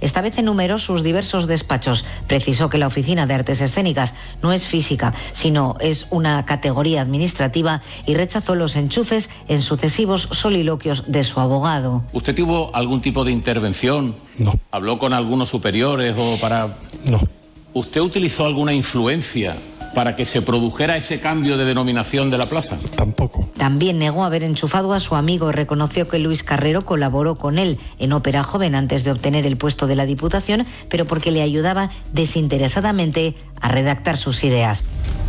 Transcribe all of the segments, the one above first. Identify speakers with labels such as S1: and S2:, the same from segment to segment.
S1: esta vez enumeró sus diversos despachos. Precisó que la Oficina de Artes Escénicas no es física, sino es una categoría administrativa, y rechazó los enchufes en sucesivos soliloquios de su abogado.
S2: ¿Usted tuvo algún tipo de intervención?
S3: No.
S2: ¿Habló con algunos superiores o para...?
S3: No.
S2: ¿Usted utilizó alguna influencia para que se produjera ese cambio de denominación de la plaza?
S3: Tampoco.
S1: También negó haber enchufado a su amigo y reconoció que Luis Carrero colaboró con él en Ópera Joven antes de obtener el puesto de la Diputación, pero porque le ayudaba desinteresadamente a redactar sus ideas.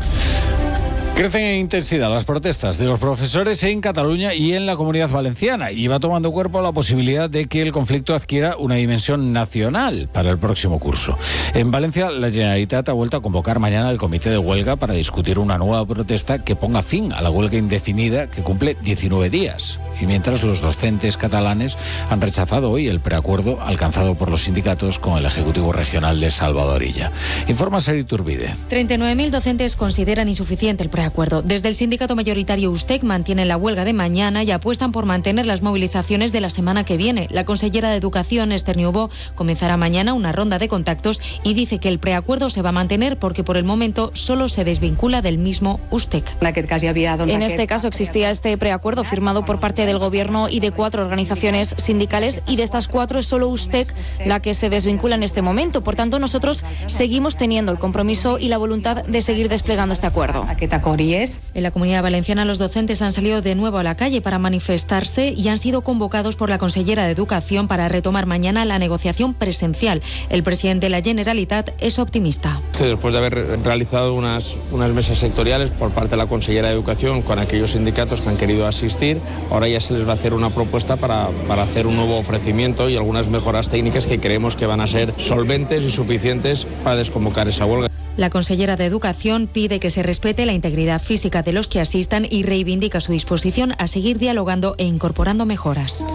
S4: Crecen en intensidad las protestas de los profesores en Cataluña y en la Comunidad Valenciana, y va tomando cuerpo la posibilidad de que el conflicto adquiera una dimensión nacional para el próximo curso. En Valencia, la Generalitat ha vuelto a convocar mañana el comité de huelga para discutir una nueva protesta que ponga fin a la huelga indefinida que cumple 19 días. Y mientras, los docentes catalanes han rechazado hoy el preacuerdo alcanzado por los sindicatos con el Ejecutivo Regional de Salvadorilla. Informa Sara Iturbide.
S5: 39.000 docentes consideran insuficiente el preacuerdo. Desde el sindicato mayoritario USTEC mantienen la huelga de mañana y apuestan por mantener las movilizaciones de la semana que viene. La consellera de Educación, Esther Niubó, comenzará mañana una ronda de contactos y dice que el preacuerdo se va a mantener porque por el momento solo se desvincula del mismo USTEC.
S6: En este caso existía este preacuerdo firmado por parte del Gobierno y de 4 organizaciones sindicales, y de estas 4 es solo USTEC la que se desvincula en este momento. Por tanto, nosotros seguimos teniendo el compromiso y la voluntad de seguir desplegando este acuerdo.
S5: En la Comunidad Valenciana, los docentes han salido de nuevo a la calle para manifestarse y han sido convocados por la consellera de Educación para retomar mañana la negociación presencial. El presidente de la Generalitat es optimista.
S7: Que después de haber realizado unas mesas sectoriales por parte de la consellera de Educación con aquellos sindicatos que han querido asistir, ahora ya se les va a hacer una propuesta para hacer un nuevo ofrecimiento y algunas mejoras técnicas que creemos que van a ser solventes y suficientes para desconvocar esa huelga.
S5: La consellera de Educación pide que se respete la integridad física de los que asistan y reivindica su disposición a seguir dialogando e incorporando mejoras.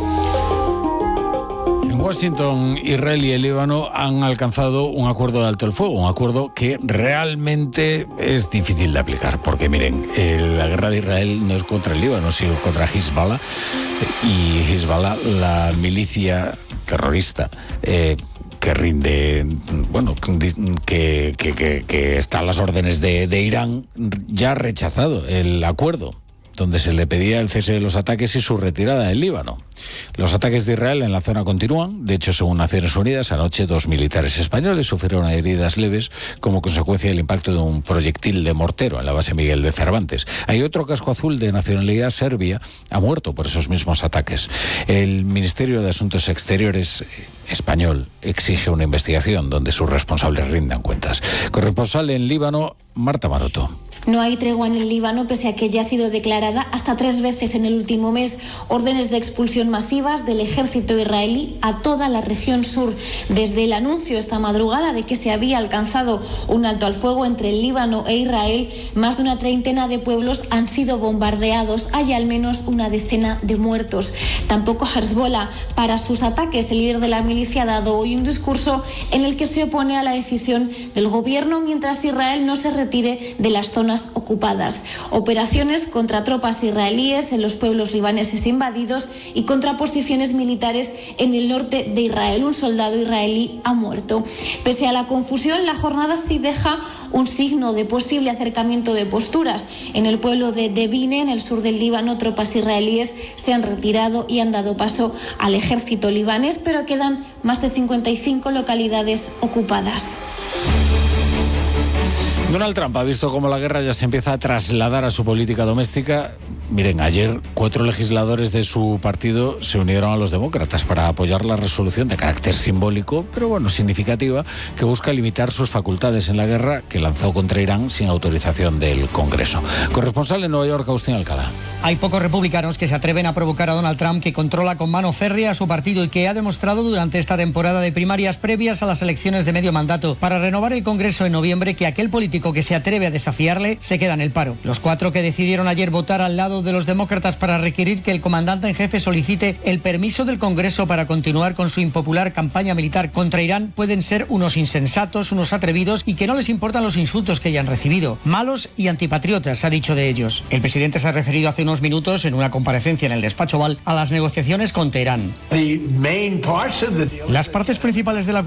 S4: En Washington, Israel y el Líbano han alcanzado un acuerdo de alto el fuego, un acuerdo que realmente es difícil de aplicar, porque miren, la guerra de Israel no es contra el Líbano, sino contra Hezbollah, y Hezbollah, la milicia terrorista que rinde, bueno, que está a las órdenes de Irán, ya ha rechazado el acuerdo donde se le pedía el cese de los ataques y su retirada del Líbano. Los ataques de Israel en la zona continúan. De hecho, según Naciones Unidas, anoche 2 militares españoles sufrieron heridas leves como consecuencia del impacto de un proyectil de mortero en la base Miguel de Cervantes. Hay otro casco azul de nacionalidad serbia, ha muerto por esos mismos ataques. El Ministerio de Asuntos Exteriores español exige una investigación donde sus responsables rindan cuentas. Corresponsal en Líbano, Marta Maroto.
S8: No hay tregua en el Líbano, pese a que ya ha sido declarada hasta 3 veces en el último mes órdenes de expulsión masivas del ejército israelí a toda la región sur. Desde el anuncio esta madrugada de que se había alcanzado un alto al fuego entre el Líbano e Israel, más de una treintena de pueblos han sido bombardeados. Hay al menos una decena de muertos. Tampoco Hezbollah para sus ataques. El líder de la milicia ha dado hoy un discurso en el que se opone a la decisión del gobierno mientras Israel no se retire de las zonas ocupadas. Operaciones contra tropas israelíes en los pueblos libaneses invadidos y contra posiciones militares en el norte de Israel. Un soldado israelí ha muerto. Pese a la confusión, la jornada sí deja un signo de posible acercamiento de posturas. En el pueblo de Debine, en el sur del Líbano, tropas israelíes se han retirado y han dado paso al ejército libanés, pero quedan más de 55 localidades ocupadas.
S4: Donald Trump ha visto cómo la guerra ya se empieza a trasladar a su política doméstica. Miren, ayer 4 legisladores de su partido se unieron a los demócratas para apoyar la resolución de carácter simbólico, pero bueno, significativa, que busca limitar sus facultades en la guerra que lanzó contra Irán sin autorización del Congreso. Corresponsal en Nueva York, Agustín Alcalá.
S9: Hay pocos republicanos que se atreven a provocar a Donald Trump, que controla con mano férrea a su partido y que ha demostrado durante esta temporada de primarias previas a las elecciones de medio mandato para renovar el Congreso en noviembre, que aquel político que se atreve a desafiarle se queda en el paro. Los 4 que decidieron ayer votar al lado de los demócratas para requerir que el comandante en jefe solicite el permiso del Congreso para continuar con su impopular campaña militar contra Irán pueden ser unos insensatos, unos atrevidos y que no les importan los insultos que hayan recibido. Malos y antipatriotas, ha dicho de ellos. El presidente se ha referido hace unos minutos en una comparecencia en el despacho Oval a las negociaciones con Teherán. Las partes principales de la